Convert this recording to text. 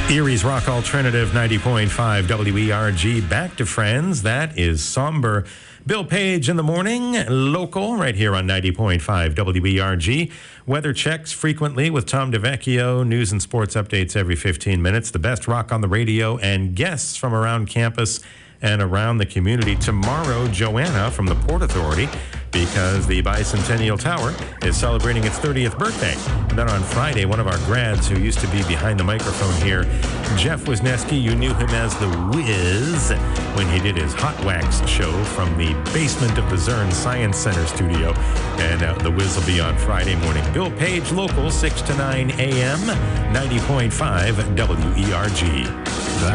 Erie's Rock Alternative 90.5 WERG. Back to Friends. That is somber. Bill Page in the morning, local, right here on 90.5 WERG. Weather checks frequently with Tom DeVecchio. News and sports updates every 15 minutes. The best rock on the radio and guests from around campus and around the community. Tomorrow, Joanna from the Port Authority, because the Bicentennial Tower is celebrating its 30th birthday. And then on Friday, one of our grads who used to be behind the microphone here, Jeff Wisniewski, you knew him as The Wiz when he did his Hot Wax show from the basement of the Zurn Science Center studio. And The Wiz will be on Friday morning. Bill Page, local, 6 to 9 a.m., 90.5 WERG.